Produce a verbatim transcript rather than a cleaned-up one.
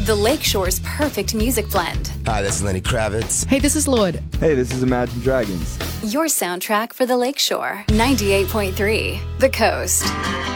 The Lakeshore's perfect music blend. Hi, this is Lenny Kravitz. Hey, this is Lorde. Hey, this is Imagine Dragons. Your soundtrack for the Lakeshore. ninety-eight point three, The Coast.